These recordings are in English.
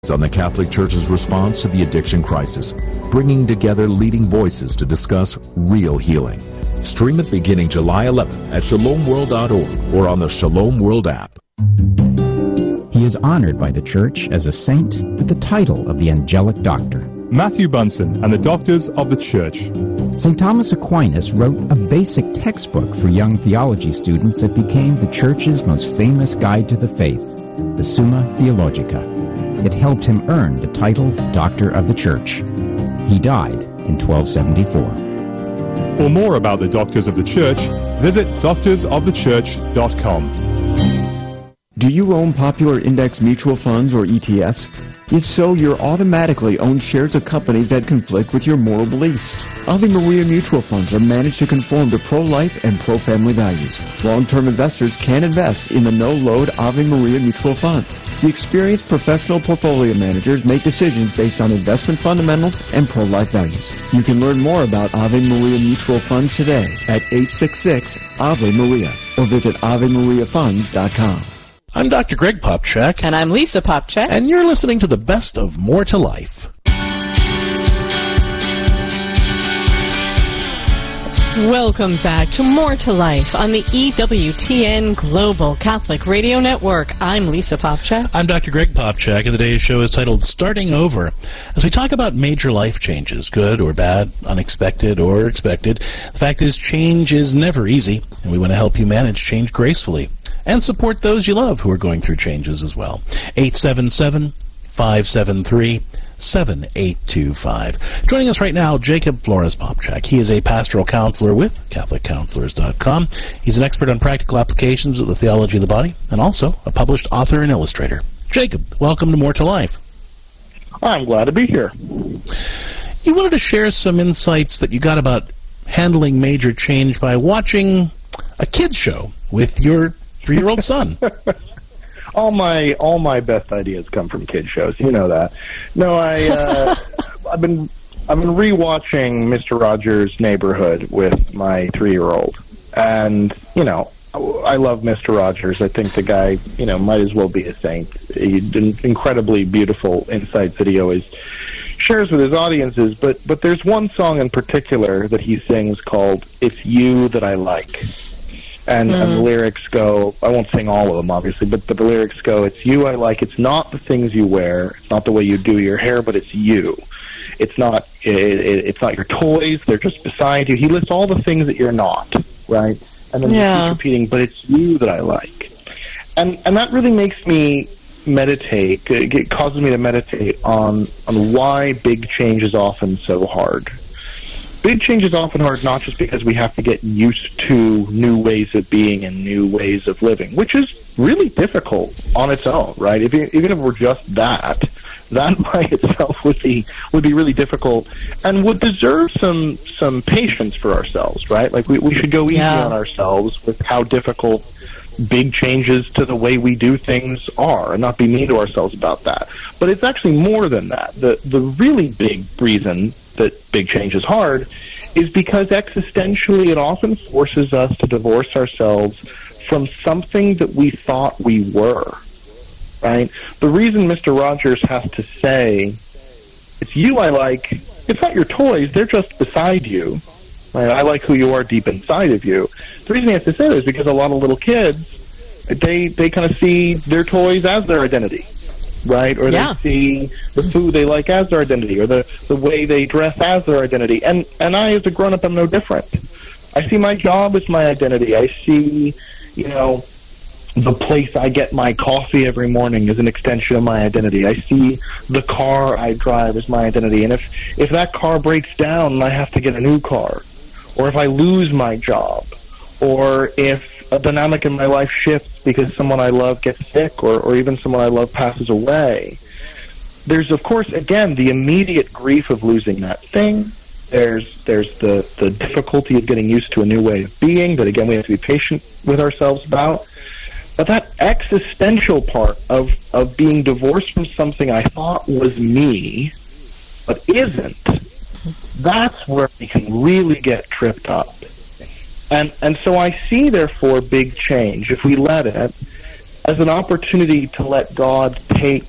on the Catholic Church's response to the addiction crisis, bringing together leading voices to discuss real healing. Stream it beginning July 11th at shalomworld.org or on the Shalom World app. He is honored by the Church as a saint with the title of the Angelic Doctor. Matthew Bunson and the Doctors of the Church. St. Thomas Aquinas wrote a basic textbook for young theology students that became the Church's most famous guide to the faith, the Summa Theologica. It helped him earn the title Doctor of the Church. He died in 1274. For more about the Doctors of the Church, visit doctorsofthechurch.com. Do you own popular index mutual funds or ETFs? If so, you're automatically owned shares of companies that conflict with your moral beliefs. Ave Maria mutual funds are managed to conform to pro-life and pro-family values. Long-term investors can invest in the no-load Ave Maria mutual fund. The experienced professional portfolio managers make decisions based on investment fundamentals and pro-life values. You can learn more about Ave Maria mutual funds today at 866-AVE-MARIA or visit AveMariaFunds.com. I'm Dr. Greg Popcak. And I'm Lisa Popcak. And you're listening to the best of More to Life. Welcome back to More to Life on the EWTN Global Catholic Radio Network. I'm Lisa Popcak. I'm Dr. Greg Popcak, and today's show is titled Starting Over. As we talk about major life changes, good or bad, unexpected or expected, the fact is change is never easy, and we want to help you manage change gracefully and support those you love who are going through changes as well. 877-573-7825. Joining us right now, Jacob Flores Popcak. He is a pastoral counselor with CatholicCounselors.com. He's an expert on practical applications of the theology of the body and also a published author and illustrator. Jacob, welcome to More to Life. I'm glad to be here. You wanted to share some insights that you got about handling major change by watching a kids show with your 3-year-old son. All my best ideas come from kid shows. You know that. No, I've been rewatching Mr. Rogers' Neighborhood with my 3-year-old, and I love Mr. Rogers. I think the guy might as well be a saint. He's incredibly beautiful insights that he always shares with his audiences. But there's one song in particular that he sings called "It's You That I Like." And the lyrics go, I won't sing all of them, obviously, but the lyrics go, it's you I like, it's not the things you wear, it's not the way you do your hair, but it's you. It's not your toys, they're just beside you. He lists all the things that you're not, right? And then he keeps repeating, but it's you that I like. And that really makes me meditate, it causes me to meditate on why big change is often so hard. Big change is often hard not just because we have to get used to new ways of being and new ways of living, which is really difficult on its own, right? Even if we're just that by itself would be really difficult and would deserve some patience for ourselves, right? Like we should go easy on ourselves with how difficult big changes to the way we do things are and not be mean to ourselves about that. But it's actually more than that. The really big reason that big change is hard is because existentially it often forces us to divorce ourselves from something that we thought we were, right? The reason Mr. Rogers has to say, it's you I like, it's not your toys, they're just beside you. Right? I like who you are deep inside of you. The reason he has to say that is because a lot of little kids, they kind of see their toys as their identity. Right? Or they see the food they like as their identity, or the way they dress as their identity. And I, as a grown-up, am no different. I see my job as my identity. I see, the place I get my coffee every morning as an extension of my identity. I see the car I drive as my identity. And if that car breaks down and I have to get a new car, or if I lose my job, or if a dynamic in my life shifts because someone I love gets sick or even someone I love passes away, there's, of course, again, the immediate grief of losing that thing. There's the difficulty of getting used to a new way of being that, again, we have to be patient with ourselves about. But that existential part of being divorced from something I thought was me but isn't, that's where we can really get tripped up. And so I see, therefore, big change, if we let it, as an opportunity to let God take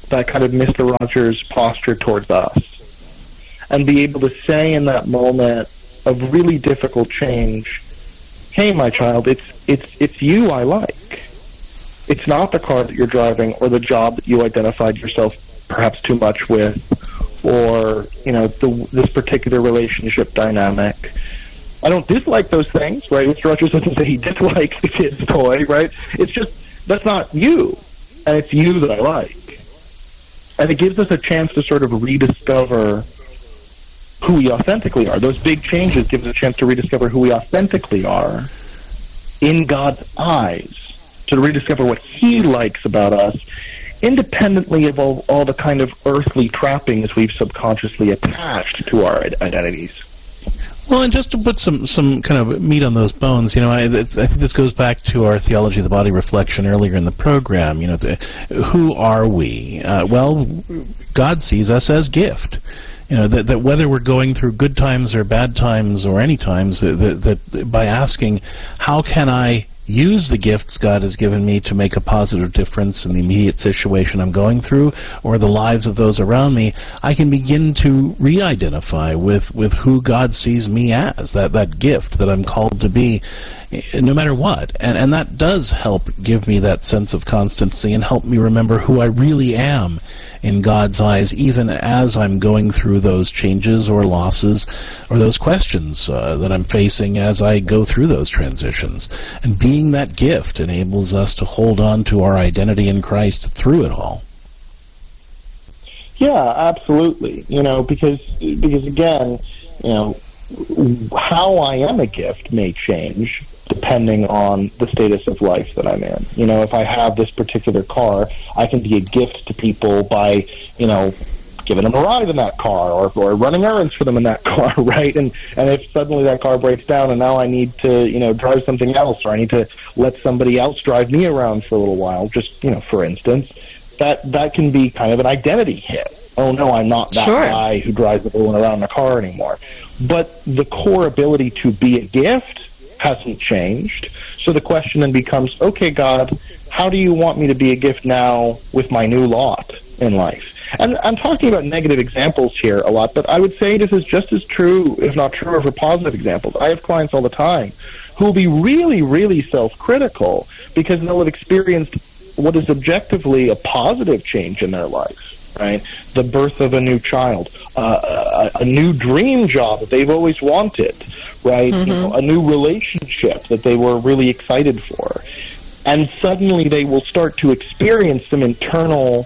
that kind of Mr. Rogers posture towards us, and be able to say in that moment of really difficult change, hey, my child, it's you I like. It's not the car that you're driving or the job that you identified yourself perhaps too much with, or, this particular relationship dynamic. I don't dislike those things, right? Mr. Rogers doesn't say he dislikes the kid's toy, right? It's just, that's not you, and it's you that I like. And it gives us a chance to sort of rediscover who we authentically are. Those big changes give us a chance to rediscover who we authentically are in God's eyes, to rediscover what He likes about us, independently of all the kind of earthly trappings we've subconsciously attached to our identities. Well, and just to put some kind of meat on those bones, I think this goes back to our Theology of the Body reflection earlier in the program. Who are we? Well, God sees us as gift. That whether we're going through good times or bad times or any times, that by asking, how can I use the gifts God has given me to make a positive difference in the immediate situation I'm going through or the lives of those around me, I can begin to re-identify with who God sees me as, that gift that I'm called to be, no matter what. And that does help give me that sense of constancy and help me remember who I really am in God's eyes, even as I'm going through those changes or losses or those questions that I'm facing as I go through those transitions. And being that gift enables us to hold on to our identity in Christ through it all. Yeah, absolutely. Because again, how I am a gift may change depending on the status of life that I'm in. If I have this particular car, I can be a gift to people by, giving them a ride in that car or running errands for them in that car, right? And if suddenly that car breaks down and now I need to, drive something else, or I need to let somebody else drive me around for a little while, just, for instance, that can be kind of an identity hit. Oh, no, I'm not that guy who drives everyone around in a car anymore. But the core ability to be a gift hasn't changed. So the question then becomes, okay, God, how do you want me to be a gift now with my new lot in life? And I'm talking about negative examples here a lot, but I would say this is just as true, if not truer, for positive examples. I have clients all the time who will be really, really self-critical because they'll have experienced what is objectively a positive change in their life. Right, the birth of a new child, a new dream job that they've always wanted, right? Mm-hmm. A new relationship that they were really excited for, and suddenly they will start to experience some internal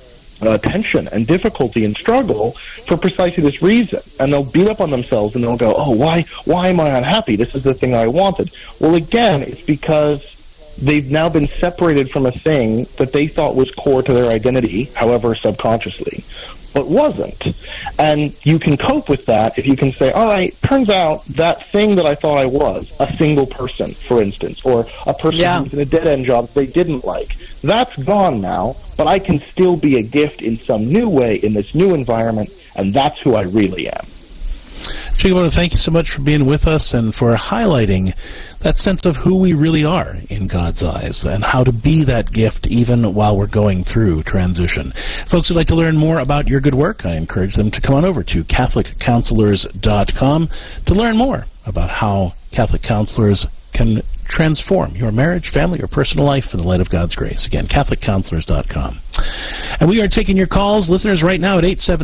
tension and difficulty and struggle for precisely this reason, and they'll beat up on themselves and they'll go, "Oh, why am I unhappy? This is the thing I wanted." Well, again, it's because they've now been separated from a thing that they thought was core to their identity, however subconsciously, but wasn't. And you can cope with that if you can say, all right, turns out that thing that I thought I was, a single person, for instance, or a person who's in a dead-end job they didn't like, that's gone now, but I can still be a gift in some new way in this new environment, and that's who I really am. Jake, I want to thank you so much for being with us and for highlighting that sense of who we really are in God's eyes and how to be that gift even while we're going through transition. Folks who'd like to learn more about your good work, I encourage them to come on over to CatholicCounselors.com to learn more about how Catholic counselors can transform your marriage, family, or personal life in the light of God's grace. Again, CatholicCounselors.com. And we are taking your calls, listeners, right now at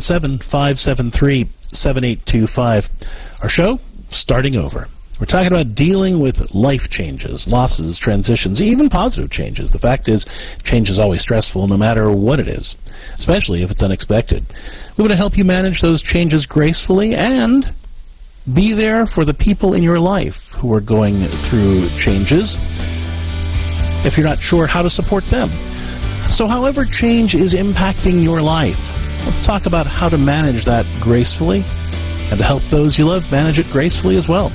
877-573-7825. Our show, Starting Over. We're talking about dealing with life changes, losses, transitions, even positive changes. The fact is, change is always stressful no matter what it is, especially if it's unexpected. We want to help you manage those changes gracefully and be there for the people in your life who are going through changes if you're not sure how to support them. So however change is impacting your life, let's talk about how to manage that gracefully and to help those you love manage it gracefully as well.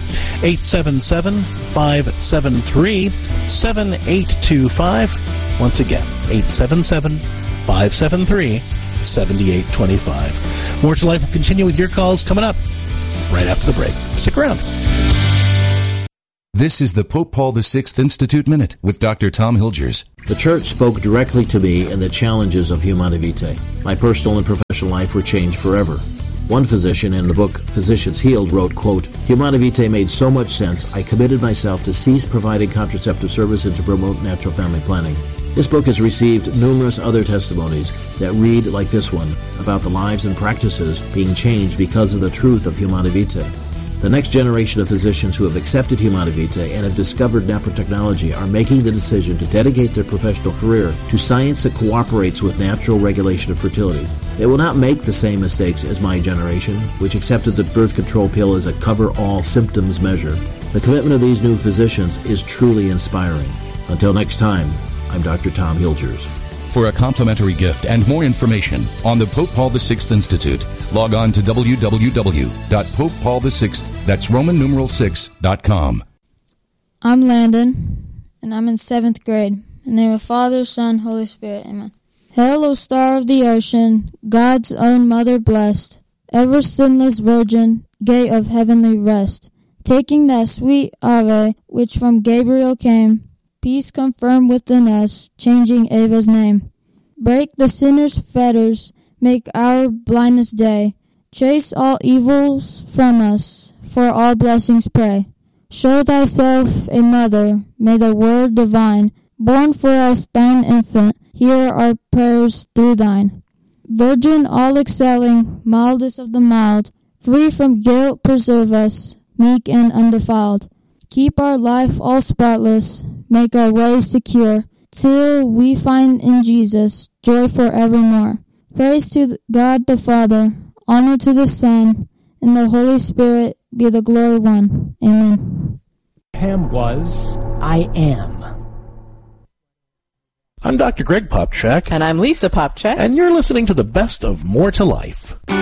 877-573-7825. Once again, 877-573-7825. More to Life will continue with your calls coming up right after the break. Stick around. This is the Pope Paul VI Institute Minute with Dr. Tom Hilgers. The Church spoke directly to me in the challenges of Humanae Vitae. My personal and professional life were changed forever. One physician in the book Physicians Healed wrote, quote, Humanae Vitae made so much sense, I committed myself to cease providing contraceptive service and to promote natural family planning. This book has received numerous other testimonies that read like this one about the lives and practices being changed because of the truth of Humanae Vitae. The next generation of physicians who have accepted Humanae Vitae and have discovered nanotechnology are making the decision to dedicate their professional career to science that cooperates with natural regulation of fertility. They will not make the same mistakes as my generation, which accepted the birth control pill as a cover-all symptoms measure. The commitment of these new physicians is truly inspiring. Until next time, I'm Dr. Tom Hilgers. For a complimentary gift and more information on the Pope Paul VI Institute, log on to www.popepaul6, that's Roman numeral 6.com. I'm Landon, and I'm in 7th grade. In the name of Father, Son, Holy Spirit, amen. Hail, O star of the ocean, God's own mother blessed, ever sinless virgin, gate of heavenly rest. Taking that sweet Ave, which from Gabriel came, peace confirmed within us, changing Ava's name. Break the sinner's fetters, make our blindness day. Chase all evils from us, for all blessings pray. Show thyself a mother, may the word divine, born for us thine infant, hear our prayers through thine. Virgin all excelling, mildest of the mild, free from guilt preserve us, meek and undefiled. Keep our life all spotless, make our ways secure, till we find in Jesus joy forevermore. Praise to God the Father, honor to the Son, and the Holy Spirit be the glory one. Amen. Abraham was, I am. I'm Dr. Greg Popchak. And I'm Lisa Popchak. And you're listening to the best of More to Life.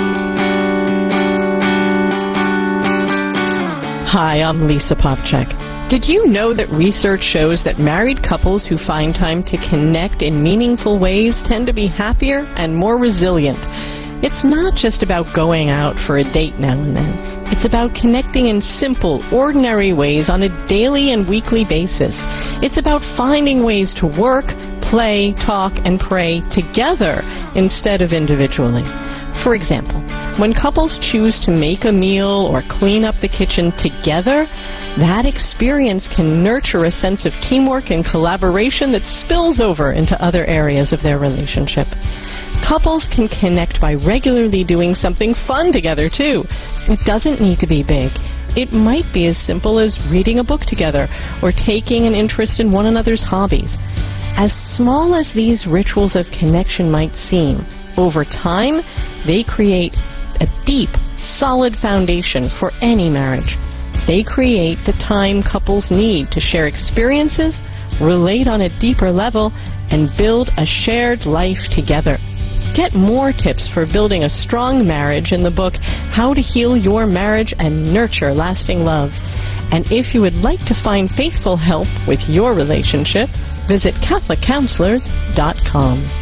Hi, I'm Lisa Popchak. Did you know that research shows that married couples who find time to connect in meaningful ways tend to be happier and more resilient? It's not just about going out for a date now and then. It's about connecting in simple, ordinary ways on a daily and weekly basis. It's about finding ways to work, play, talk, and pray together instead of individually. For example, when couples choose to make a meal or clean up the kitchen together, that experience can nurture a sense of teamwork and collaboration that spills over into other areas of their relationship. Couples can connect by regularly doing something fun together, too. It doesn't need to be big. It might be as simple as reading a book together or taking an interest in one another's hobbies. As small as these rituals of connection might seem, over time, they create a deep, solid foundation for any marriage. They create the time couples need to share experiences, relate on a deeper level, and build a shared life together. Get more tips for building a strong marriage in the book, How to Heal Your Marriage and Nurture Lasting Love. And if you would like to find faithful help with your relationship, visit CatholicCounselors.com.